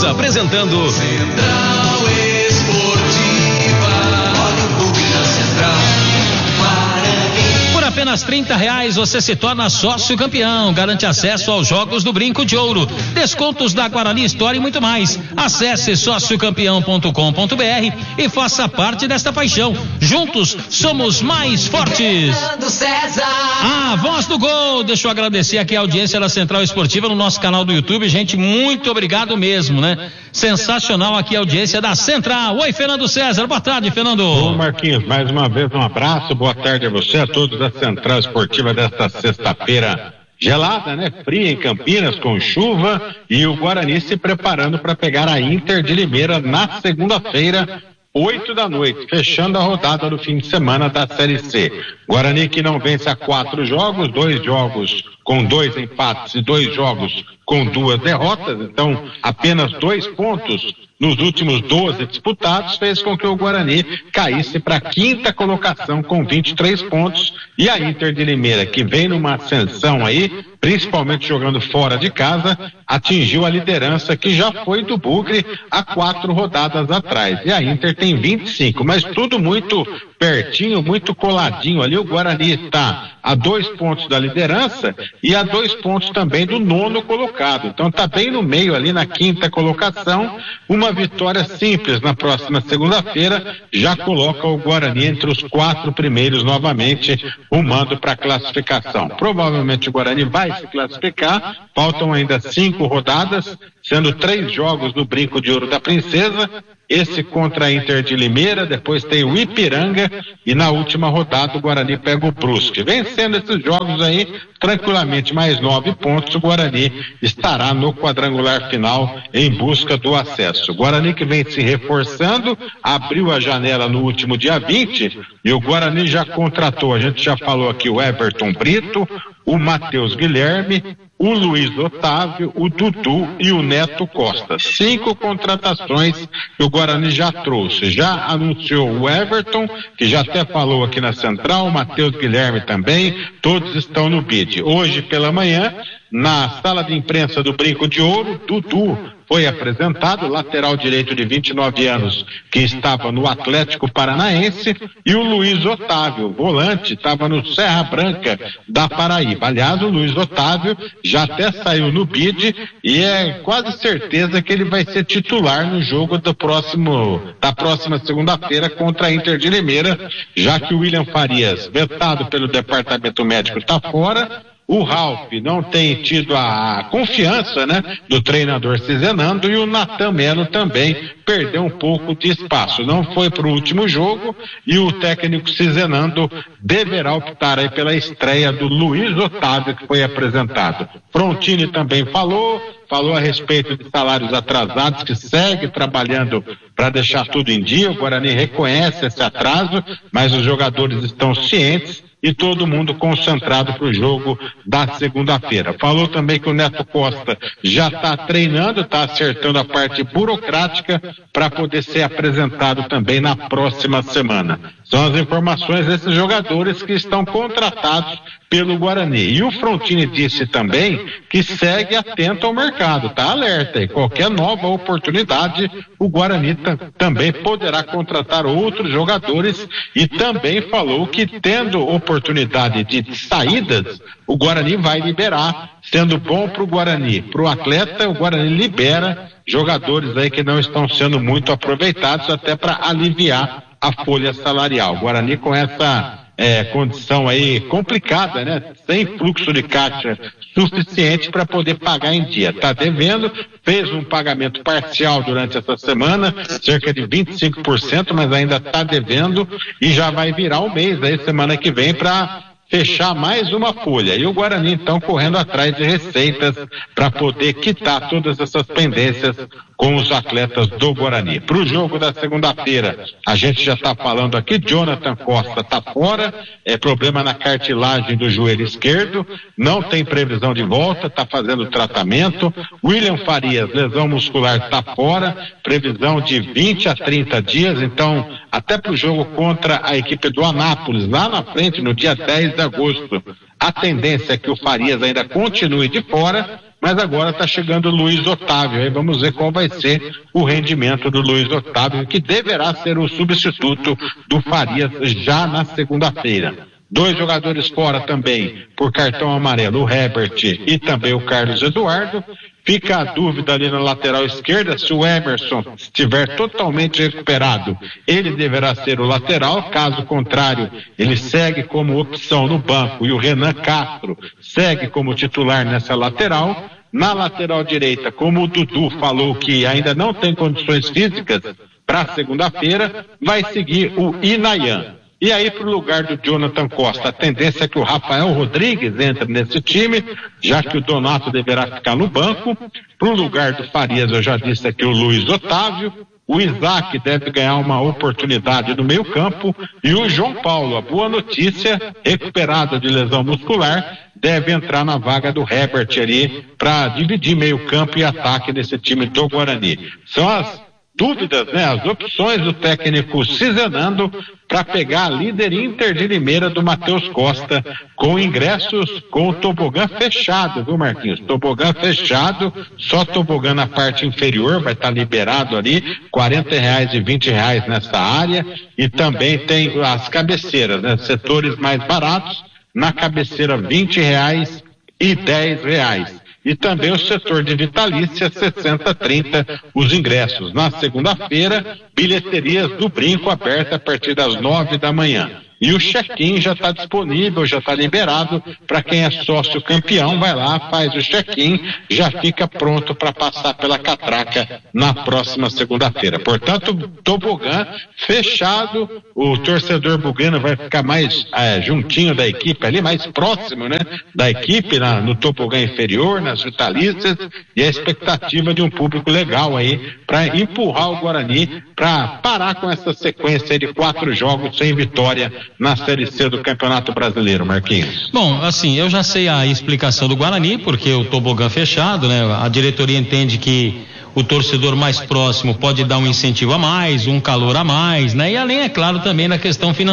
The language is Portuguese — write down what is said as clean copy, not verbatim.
apresentando Central Esportiva. Olha o clube da Central. Por apenas R$30 você se torna sócio campeão, garante acesso aos jogos do Brinco de Ouro, descontos da Guarani Store e muito mais. Acesse sociocampeão.com.br e faça parte desta paixão. Juntos somos mais fortes. A voz do gol. Deixa eu agradecer aqui a audiência da Central Esportiva no nosso canal do YouTube. Gente, muito obrigado mesmo, né? Sensacional aqui a audiência da Central. Oi, Fernando César. Boa tarde, Fernando. Ô, Marquinhos, mais uma vez um abraço. Boa tarde a você, a todos da Central Esportiva desta sexta-feira gelada, né? Fria em Campinas, com chuva, e o Guarani se preparando para pegar a Inter de Limeira na segunda-feira, 8 da noite, fechando a rodada do fim de semana da Série C. Guarani que não vence há 4 jogos, 2 jogos com 2 empates e 2 jogos com 2 derrotas, então apenas 2 pontos nos últimos 12 disputados, fez com que o Guarani caísse para a 5ª colocação com 23 pontos, e a Inter de Limeira, que vem numa ascensão aí, principalmente jogando fora de casa, atingiu a liderança que já foi do Bugre há 4 rodadas atrás, e a Inter tem 25, mas tudo muito pertinho, muito coladinho ali. O Guarani está a 2 pontos da liderança e a 2 pontos também do 9º colocado, então está bem no meio ali na 5ª colocação. Uma vitória simples na próxima segunda-feira já coloca o Guarani entre os 4 primeiros novamente, rumando para a classificação. Provavelmente o Guarani vai se classificar, faltam ainda 5 rodadas, sendo 3 jogos no Brinco de Ouro da Princesa, esse contra a Inter de Limeira, depois tem o Ipiranga e na última rodada o Guarani pega o Brusque. Vencendo esses jogos aí, tranquilamente mais 9 pontos, o Guarani estará no quadrangular final em busca do acesso. O Guarani que vem se reforçando, abriu a janela no último dia 20 e o Guarani já contratou, a gente já falou aqui, o Everton Brito, o Matheus Guilherme, o Luiz Otávio, o Dudu e o Neto Costa. 5 contratações que o Guarani já trouxe. Já anunciou o Everton, que já até falou aqui na Central, o Matheus Guilherme também, todos estão no bid. Hoje pela manhã, na sala de imprensa do Brinco de Ouro, Dudu foi apresentado, lateral direito de 29 anos, que estava no Atlético Paranaense, e o Luiz Otávio, volante, estava no Serra Branca da Paraíba. Aliás, o Luiz Otávio já até saiu no bid e é quase certeza que ele vai ser titular no jogo da próxima segunda-feira contra a Inter de Limeira, já que o William Farias, vetado pelo departamento médico, está fora. O Ralf não tem tido a confiança, né, do treinador Cizenando, e o Natan Melo também perdeu um pouco de espaço. Não foi para o último jogo e o técnico Cizenando deverá optar aí pela estreia do Luiz Otávio, que foi apresentado. Frontini também falou a respeito de salários atrasados, que segue trabalhando para deixar tudo em dia. O Guarani reconhece esse atraso, mas os jogadores estão cientes e todo mundo concentrado para o jogo da segunda-feira. Falou também que o Neto Costa já está treinando, está acertando a parte burocrática para poder ser apresentado também na próxima semana. São as informações desses jogadores que estão contratados pelo Guarani. E o Frontini disse também que segue atento ao mercado, está alerta, e qualquer nova oportunidade o Guarani também poderá contratar outros jogadores, e também falou que tendo oportunidade de saídas, o Guarani vai liberar, sendo bom para o Guarani, para o atleta, o Guarani libera jogadores aí que não estão sendo muito aproveitados, até para aliviar a folha salarial. O Guarani com essa condição aí complicada, né? Sem fluxo de caixa suficiente para poder pagar em dia. Está devendo, fez um pagamento parcial durante essa semana, cerca de 25%, mas ainda está devendo e já vai virar um mês aí, semana que vem, para fechar mais uma folha. E o Guarani, então, correndo atrás de receitas para poder quitar todas essas pendências com os atletas do Guarani. Para o jogo da segunda-feira, a gente já está falando aqui, Jonathan Costa está fora, problema na cartilagem do joelho esquerdo, não tem previsão de volta, está fazendo tratamento. William Farias, lesão muscular, está fora, previsão de 20 a 30 dias, então, até para o jogo contra a equipe do Anápolis, lá na frente, no dia 10 de agosto, a tendência é que o Farias ainda continue de fora, mas agora está chegando o Luiz Otávio. Aí vamos ver qual vai ser o rendimento do Luiz Otávio, que deverá ser o substituto do Farias já na segunda-feira. 2 jogadores fora também por cartão amarelo, o Herbert e também o Carlos Eduardo. Fica a dúvida ali na lateral esquerda, se o Emerson estiver totalmente recuperado, ele deverá ser o lateral, caso contrário, ele segue como opção no banco e o Renan Castro segue como titular nessa lateral. Na lateral direita, como o Dudu falou que ainda não tem condições físicas para segunda-feira, vai seguir o Inayan. E aí, para o lugar do Jonathan Costa, a tendência é que o Rafael Rodrigues entre nesse time, já que o Donato deverá ficar no banco. Para o lugar do Farias, eu já disse aqui o Luiz Otávio. O Isaac deve ganhar uma oportunidade no meio-campo. E o João Paulo, a boa notícia, recuperado de lesão muscular, deve entrar na vaga do Herbert ali para dividir meio-campo e ataque desse time do Guarani. São as dúvidas, né? As opções do técnico Cizenando para pegar a líder Inter de Limeira do Matheus Costa, com ingressos com o tobogã fechado, viu, Marquinhos? Tobogã fechado, só tobogã na parte inferior, vai estar liberado ali, R$40 e R$20 nessa área, e também tem as cabeceiras, né? Setores mais baratos, na cabeceira R$20 e R$10. E também o setor de vitalícia, 60-30, os ingressos. Na segunda-feira, bilheterias do Brinco aberta a partir das 9 da manhã. E o check-in já está disponível, já está liberado para quem é sócio campeão, vai lá, faz o check-in, já fica pronto para passar pela catraca na próxima segunda-feira. Portanto, tobogã fechado, o torcedor bugano vai ficar mais juntinho da equipe ali, mais próximo, né, da equipe no tobogã inferior, nas vitalícias, e a expectativa de um público legal aí para empurrar o Guarani para parar com essa sequência de 4 jogos sem vitória na Série C do Campeonato Brasileiro, Marquinhos. Bom, assim, eu já sei a explicação do Guarani, porque o tobogã fechado, né? A diretoria entende que o torcedor mais próximo pode dar um incentivo a mais, um calor a mais, né? E além, é claro, também na questão financeira.